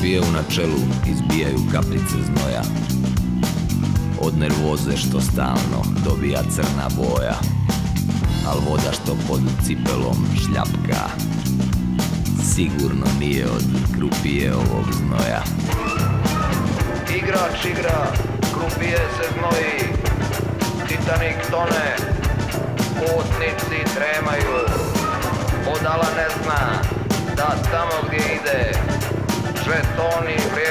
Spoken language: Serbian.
krupije u načelu izbijaju kapljice znoja od nervoze što stalno dobija crna boja, al voda što pod cipelom šljapka sigurno nije od krupije ovog znoja. Igrač igra, krupije se znoji, Titanik tone, putnici tremaju, budala ne zna da tamo gdje ide žetoni vrijede.